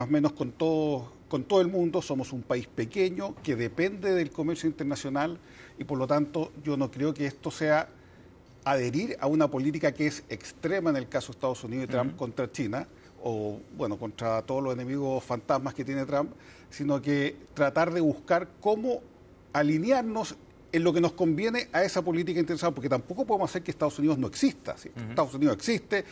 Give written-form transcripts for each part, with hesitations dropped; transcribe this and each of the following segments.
más o menos con todo el mundo. Somos un país pequeño que depende del comercio internacional y por lo tanto yo no creo que esto sea adherir a una política que es extrema en el caso de Estados Unidos y Trump contra China, o bueno, contra todos los enemigos fantasmas que tiene Trump, sino que tratar de buscar cómo alinearnos en lo que nos conviene a esa política internacional, porque tampoco podemos hacer que Estados Unidos no exista. ¿Sí? Estados Unidos existe,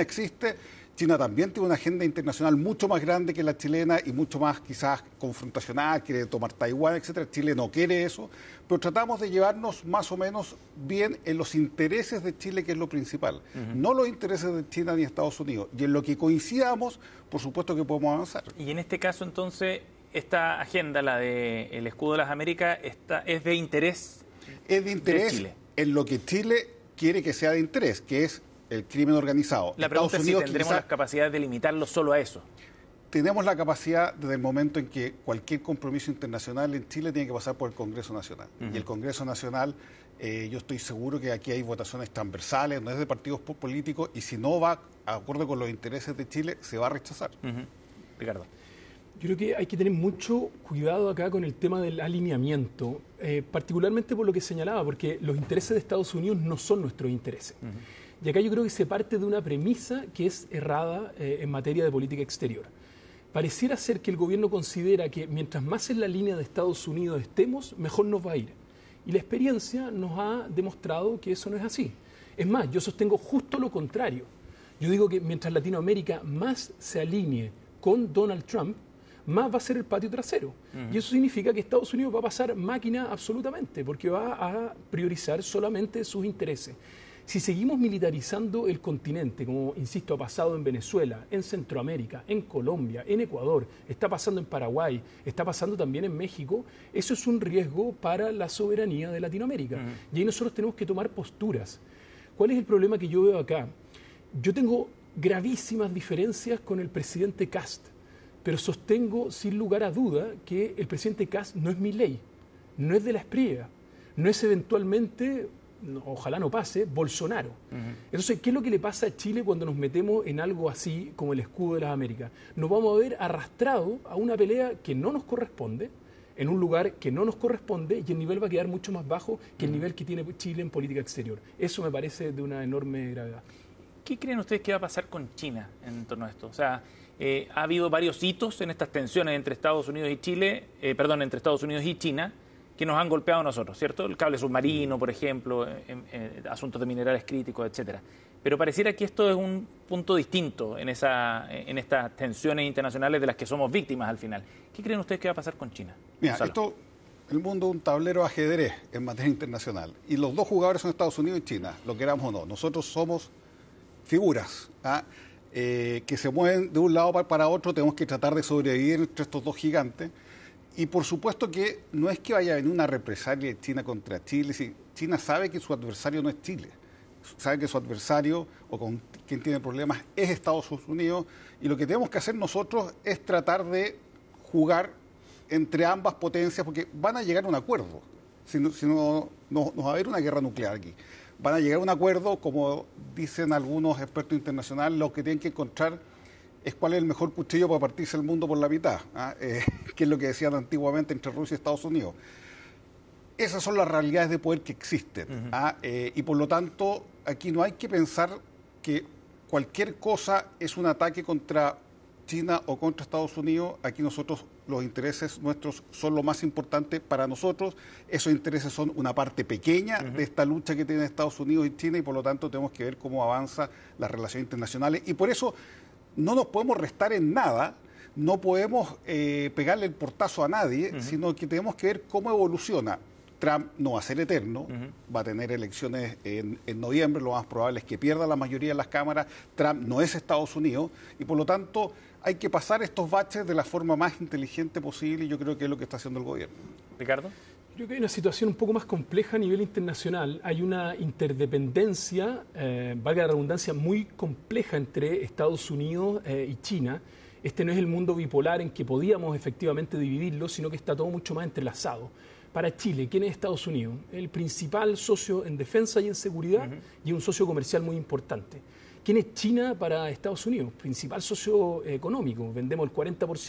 China también tiene una agenda internacional mucho más grande que la chilena y mucho más quizás confrontacional, quiere tomar Taiwán, etcétera. Chile no quiere eso, pero tratamos de llevarnos más o menos bien en los intereses de Chile, que es lo principal, no los intereses de China ni Estados Unidos. Y en lo que coincidamos, por supuesto que podemos avanzar. Y en este caso, entonces, esta agenda, la del escudo de las Américas, es de interés. Es de interés Chile. En lo que Chile quiere que sea de interés, que es el crimen organizado. La pregunta es si tendremos las capacidades de limitarlo solo a eso. Tenemos la capacidad desde el momento en que cualquier compromiso internacional en Chile tiene que pasar por el Congreso Nacional. Y el Congreso Nacional, yo estoy seguro que aquí hay votaciones transversales, no es de partidos políticos, y si no va de acuerdo con los intereses de Chile, se va a rechazar. Ricardo. Yo creo que hay que tener mucho cuidado acá con el tema del alineamiento, particularmente por lo que señalaba, porque los intereses de Estados Unidos no son nuestros intereses. Y acá yo creo que se parte de una premisa que es errada en materia de política exterior. Pareciera ser que el gobierno considera que mientras más en la línea de Estados Unidos estemos, mejor nos va a ir. Y la experiencia nos ha demostrado que eso no es así. Es más, yo sostengo justo lo contrario. Yo digo que mientras Latinoamérica más se alinee con Donald Trump, más va a ser el patio trasero. Y eso significa que Estados Unidos va a pasar máquina absolutamente, porque va a priorizar solamente sus intereses. Si seguimos militarizando el continente, como, insisto, ha pasado en Venezuela, en Centroamérica, en Colombia, en Ecuador, está pasando en Paraguay, está pasando también en México, eso es un riesgo para la soberanía de Latinoamérica. Y ahí nosotros tenemos que tomar posturas. ¿Cuál es el problema que yo veo acá? Yo tengo gravísimas diferencias con el presidente Kast, pero sostengo sin lugar a duda que el presidente Kast no es Milei, no es de la Espriella, no es eventualmente, ojalá no pase, Bolsonaro. Entonces, ¿qué es lo que le pasa a Chile cuando nos metemos en algo así como el escudo de las Américas? Nos vamos a ver arrastrados a una pelea que no nos corresponde, en un lugar que no nos corresponde, y el nivel va a quedar mucho más bajo que el nivel que tiene Chile en política exterior. Eso me parece de una enorme gravedad. ¿Qué creen ustedes que va a pasar con China en torno a esto? O sea, ha habido varios hitos en estas tensiones entre Estados Unidos y entre Estados Unidos y China, que nos han golpeado a nosotros, ¿cierto? El cable submarino, por ejemplo, asuntos de minerales críticos, etcétera. Pero pareciera que esto es un punto distinto en estas tensiones internacionales de las que somos víctimas al final. ¿Qué creen ustedes que va a pasar con China? Mira, el mundo es un tablero de ajedrez en materia internacional. Y los dos jugadores son Estados Unidos y China, lo queramos o no. Nosotros somos figuras que se mueven de un lado para otro, tenemos que tratar de sobrevivir entre estos dos gigantes. Y por supuesto que no es que vaya a venir una represalia de China contra Chile. Si China sabe que su adversario no es Chile, sabe que su adversario o con quien tiene problemas es Estados Unidos, y lo que tenemos que hacer nosotros es tratar de jugar entre ambas potencias, porque van a llegar a un acuerdo. Si no va a haber una guerra nuclear aquí. Van a llegar a un acuerdo, como dicen algunos expertos internacionales, lo que tienen que encontrar es cuál es el mejor cuchillo para partirse el mundo por la mitad, que es lo que decían antiguamente entre Rusia y Estados Unidos. Esas son las realidades de poder que existen. Y por lo tanto, aquí no hay que pensar que cualquier cosa es un ataque contra China o contra Estados Unidos. Aquí nosotros, los intereses nuestros son lo más importante para nosotros. Esos intereses son una parte pequeña de esta lucha que tienen Estados Unidos y China, y por lo tanto tenemos que ver cómo avanza las relaciones internacionales. Y por eso no nos podemos restar en nada, no podemos pegarle el portazo a nadie, sino que tenemos que ver cómo evoluciona. Trump no va a ser eterno, va a tener elecciones en noviembre, lo más probable es que pierda la mayoría de las cámaras. Trump no es Estados Unidos y por lo tanto hay que pasar estos baches de la forma más inteligente posible, y yo creo que es lo que está haciendo el gobierno. Ricardo. Creo que hay una situación un poco más compleja a nivel internacional. Hay una interdependencia, valga la redundancia, muy compleja entre Estados Unidos y China. Este no es el mundo bipolar en que podíamos efectivamente dividirlo, sino que está todo mucho más entrelazado. Para Chile, ¿quién es Estados Unidos? El principal socio en defensa y en seguridad y un socio comercial muy importante. ¿quién es China para Estados Unidos? Principal socio económico. Vendemos el 40%